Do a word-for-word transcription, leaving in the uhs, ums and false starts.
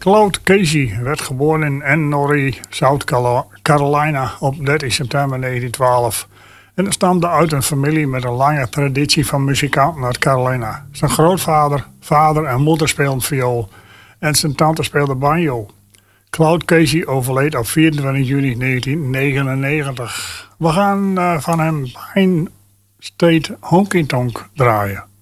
Claude Casey werd geboren in Henry, South Carolina op dertien september negentien twaalf. En stamde uit een familie met een lange traditie van muzikanten uit Carolina. Zijn grootvader, vader en moeder speelden viool en zijn tante speelde banjo. Claude Casey overleed op vierentwintig juni negentien negenennegentig. We gaan uh, van hem Pine State Honky Tonk draaien.